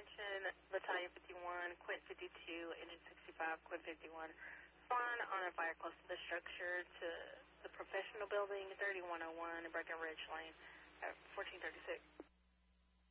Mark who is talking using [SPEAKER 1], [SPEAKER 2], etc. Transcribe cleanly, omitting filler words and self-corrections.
[SPEAKER 1] attention, Battalion 51, Quint 52, Engine 65, Quint 51. Spawn on a fire close to the structure to the professional building, 3101 Breckenridge Lane at 1436.